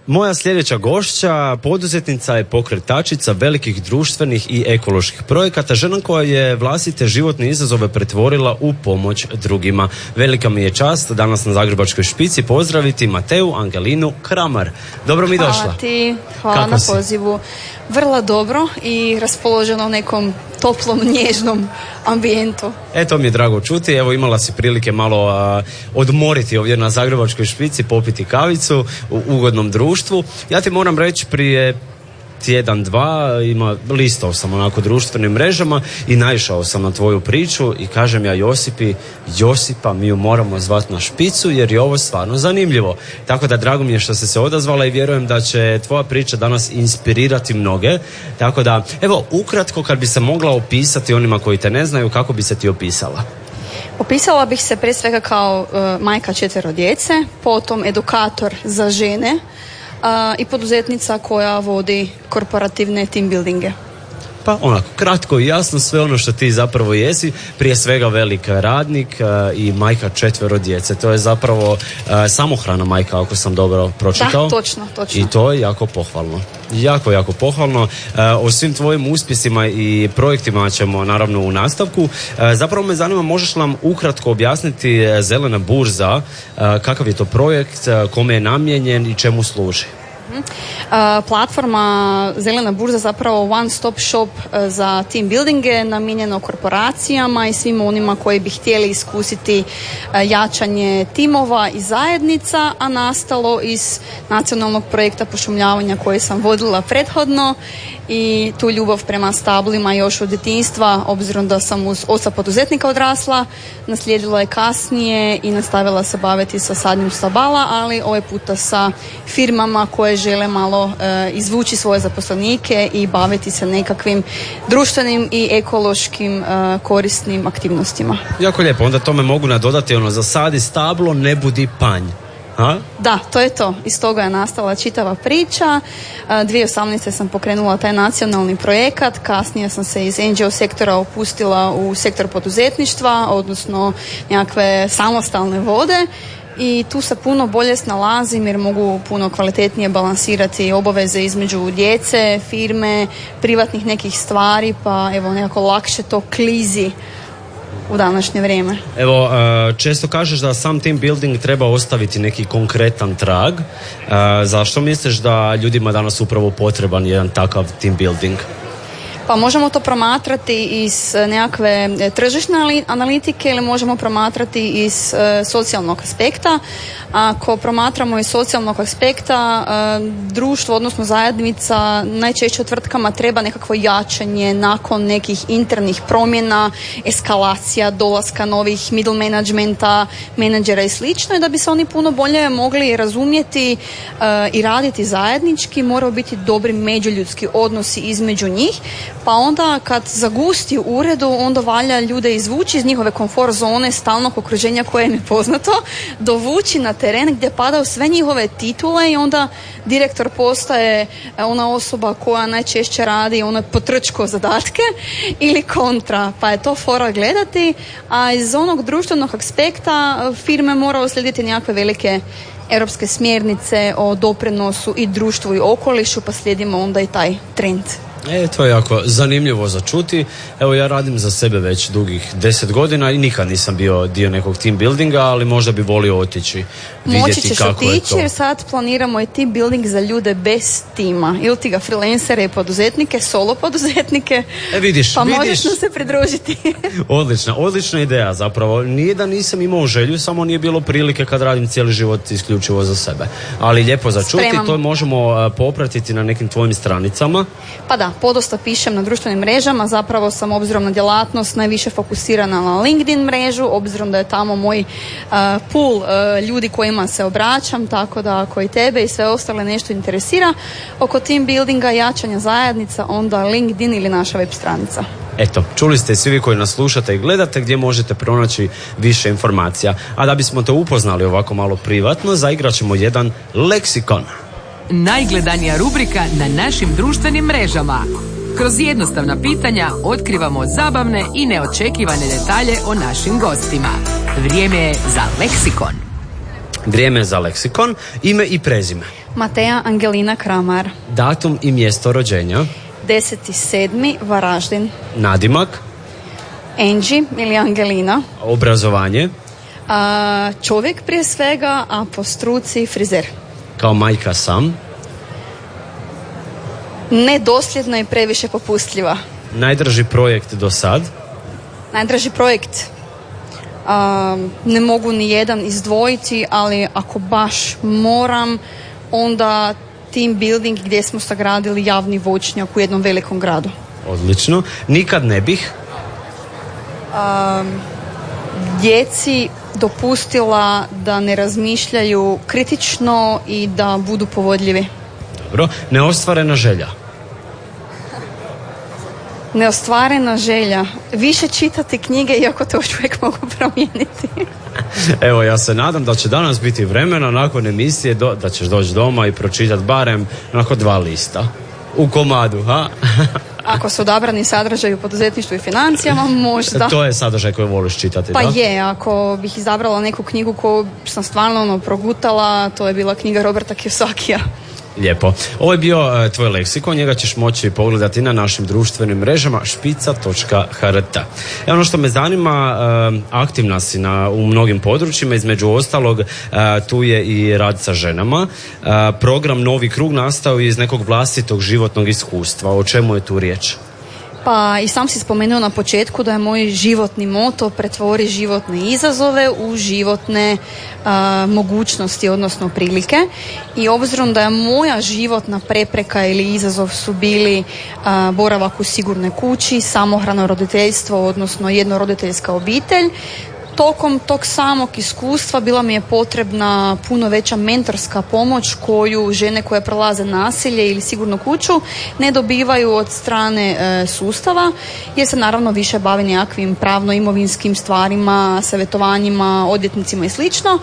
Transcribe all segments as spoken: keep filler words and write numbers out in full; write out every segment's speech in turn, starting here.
Moja sljedeća gošća, poduzetnica je pokretačica velikih društvenih i ekoloških projekata, žena koja je vlastite životne izazove pretvorila u pomoć drugima. Velika mi je čast danas na Zagrebačkoj špici pozdraviti Mateu Angelinu Kramar. Dobro mi došla. Hvala ti, hvala Kako na si? pozivu. Vrlo dobro i raspoloženo u nekom toplom, nježnom ambijentu. E, to mi je drago čuti. Evo, imala si prilike malo a, odmoriti ovdje na Zagrebačkoj špici, popiti kavicu u ugodnom društvu. Ja ti moram reći, prije tjedan, dva, ima, listao sam onako društvenim mrežama i naišao sam na tvoju priču i kažem ja Josipi, Josipa, mi ju moramo zvati na špicu jer je ovo stvarno zanimljivo. Tako da drago mi je što si se odazvala i vjerujem da će tvoja priča danas inspirirati mnoge. Tako da, evo, ukratko kad bi se mogla opisati onima koji te ne znaju, kako bi se ti opisala? Opisala bih se prije svega kao uh, majka četvero djece, potom edukator za žene, Uh, i poduzetnica koja vodi korporativne team buildinge. Pa onako, kratko i jasno sve ono što ti zapravo jesi, prije svega velik radnik uh, i majka četvero djece. To je zapravo uh, samohrana majka, ako sam dobro pročitao. Da, točno, točno. I to je jako pohvalno. Jako, jako pohvalno. Uh, o svim tvojim uspjesima i projektima ćemo naravno u nastavku. Uh, zapravo me zanima, možeš nam ukratko objasniti Zelena burza, uh, kakav je to projekt, uh, kome je namijenjen i čemu služi? Uh, platforma Zelena burza zapravo one stop shop uh, za team buildinge, namijenjeno korporacijama i svima onima koji bi htjeli iskusiti uh, jačanje timova i zajednica, a nastalo iz nacionalnog projekta pošumljavanja koje sam vodila prethodno i tu ljubav prema stablima još od djetinjstva, obzirom da sam uz oca poduzetnika odrasla, naslijedila je kasnije i nastavila se baviti sa sadnjom stabala, ali ovaj puta sa firmama koje žele malo e, izvući svoje zaposlenike i baviti se nekakvim društvenim i ekološkim e, korisnim aktivnostima. Jako lijepo, onda tome mogu nadodati ono, zasadi stablo, ne budi panj. A? Da, to je to. Iz toga je nastala čitava priča. dvije tisuće osamnaeste. sam pokrenula taj nacionalni projekat, kasnije sam se iz N G O sektora opustila u sektor poduzetništva, odnosno nekakve samostalne vode. I tu se puno bolje snalazim jer mogu puno kvalitetnije balansirati obaveze između djece, firme, privatnih nekih stvari, pa evo nekako lakše to klizi u današnje vrijeme. Evo, često kažeš da sam team building treba ostaviti neki konkretan trag. Zašto misliš da ljudima danas upravo potreban jedan takav team building? Pa možemo to promatrati iz nekakve tržišne analitike ili možemo promatrati iz e, socijalnog aspekta. Ako promatramo iz socijalnog aspekta, e, društvo, odnosno zajednica, najčešće tvrtkama treba nekakvo jačanje nakon nekih internih promjena, eskalacija, dolaska novih middle managementa, menadžera i slično, i da bi se oni puno bolje mogli razumjeti e, i raditi zajednički, moraju biti dobri međuljudski odnosi između njih. Pa onda kad zagusti u uredu, onda valja ljude izvući iz njihove komfort zone, stalnog okruženja koje im je poznato, dovući na teren gdje padaju sve njihove titule i onda direktor postaje ona osoba koja najčešće radi ono potrčko zadatke ili kontra, pa je to fora gledati. A iz onog društvenog aspekta firme moraju slijediti nekakve velike europske smjernice o doprinosu i društvu i okolišu, pa slijedimo onda i taj trend. E, to je jako zanimljivo za čuti. Evo, ja radim za sebe već dugih deset godina i nikad nisam bio dio nekog team buildinga, ali možda bi volio otići, vidjeti Moći ćeš kako otići, je to. jer sad planiramo i team building za ljude bez tima. Ili ti ga freelancere i poduzetnike, solo poduzetnike. E, vidiš, pa vidiš. možeš nam se pridružiti. Odlična, odlična ideja zapravo. Nije da nisam imao želju, samo nije bilo prilike kad radim cijeli život isključivo za sebe. Ali lijepo za čuti, Spremam. to možemo popratiti na nekim tvojim stranicama. Pa da, podosta pišem na društvenim mrežama, zapravo sam obzirom na djelatnost najviše fokusirana na LinkedIn mrežu, obzirom da je tamo moj uh, pool uh, ljudi kojima se obraćam, tako da ako i tebe i sve ostale nešto interesira oko team buildinga, jačanja zajednica, onda LinkedIn ili naša web stranica. Eto, čuli ste svi vi koji nas slušate i gledate gdje možete pronaći više informacija. A da bismo te upoznali ovako malo privatno, zaigrat ćemo jedan leksikon. Najgledanija rubrika na našim društvenim mrežama. Kroz jednostavna pitanja otkrivamo zabavne i neočekivane detalje o našim gostima. Vrijeme je za leksikon. Vrijeme za leksikon, ime i prezime. Mateja Angelina Kramar. Datum i mjesto rođenja. deseti sedmi Varaždin. Nadimak. Angie ili Angelina. Obrazovanje. A, čovjek prije svega, a po struci frizer. Kao majka sam. Nedosljedna i previše popustljiva. Najdraži projekt do sad. Najdraži projekt. A, ne mogu ni jedan izdvojiti, ali ako baš moram, onda team building gdje smo sagradili javni voćnjak u jednom velikom gradu. Odlično. Nikad ne bih. A, djeci dopustila da ne razmišljaju kritično i da budu povodljivi. Dobro. Neostvarena želja. Neostvarena želja. Više čitati knjige, iako to još uvijek mogu promijeniti. Evo, ja se nadam da će danas biti vremena nakon emisije do, da ćeš doći doma i pročitati barem onako dva lista. U komadu, ha? Ako su odabrani sadržaj u poduzetništvu i financijama, možda. To je sadržaj koji voliš čitati, pa da? Pa je, ako bih izabrala neku knjigu koju sam stvarno ono, progutala, to je bila knjiga Roberta Kiyosakija. Lijepo. Ovo je bio uh, tvoj leksikon, njega ćeš moći pogledati na našim društvenim mrežama špica točka h r t. E, ono što me zanima, uh, aktivna si na, u mnogim područjima, između ostalog uh, tu je i rad sa ženama. Uh, program Novi krug nastao iz nekog vlastitog životnog iskustva. O čemu je tu riječ? Pa i sam si spomenuo na početku da je moj životni moto pretvori životne izazove u životne a, mogućnosti, odnosno prilike. I obzirom da je moja životna prepreka ili izazov su bili a, boravak u sigurnoj kući, samohrano roditeljstvo, odnosno jednoroditeljska obitelj, tokom tog samog iskustva bila mi je potrebna puno veća mentorska pomoć koju žene koje prolaze nasilje ili sigurnu kuću ne dobivaju od strane e, sustava, jer se naravno više bavi nekakvim pravno-imovinskim stvarima, savjetovanjima, odvjetnicima i slično,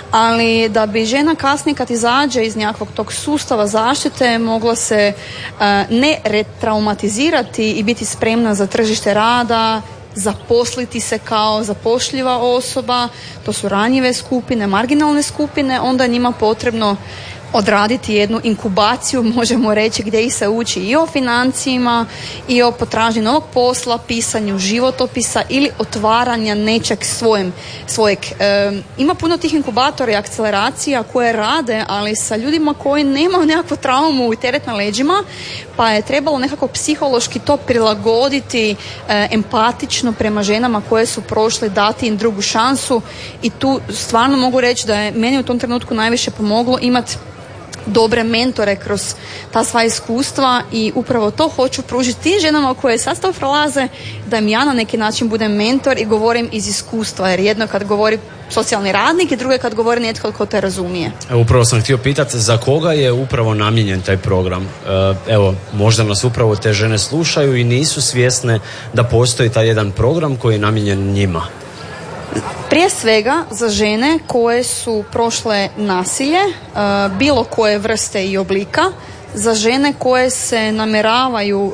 ali da bi žena kasnije kad izađe iz nekakvog tog sustava zaštite mogla se e, ne retraumatizirati i biti spremna za tržište rada, zaposliti se kao zapošljiva osoba, to su ranjive skupine, marginalne skupine, onda je njima potrebno odraditi jednu inkubaciju, možemo reći, gdje ih se uči i o financijama i o potražnji novog posla, pisanju životopisa ili otvaranja nečeg svojem, svojeg. E, ima puno tih inkubatora i akceleracija koje rade, ali sa ljudima koji nemaju nekakvu traumu i teret na leđima, pa je trebalo nekako psihološki to prilagoditi e, empatično prema ženama koje su prošle, dati im drugu šansu i tu stvarno mogu reći da je meni u tom trenutku najviše pomoglo imati dobre mentore kroz ta sva iskustva i upravo to hoću pružiti tim ženama koje sastav prolaze, da im ja na neki način budem mentor i govorim iz iskustva, jer jedno kad govori socijalni radnik i drugo je kad govori netko ko te razumije. Upravo sam htio pitati za koga je upravo namijenjen taj program. Evo, možda nas upravo te žene slušaju i nisu svjesne da postoji taj jedan program koji je namijenjen njima. Prije svega za žene koje su prošle nasilje, bilo koje vrste i oblika, za žene koje se namjeravaju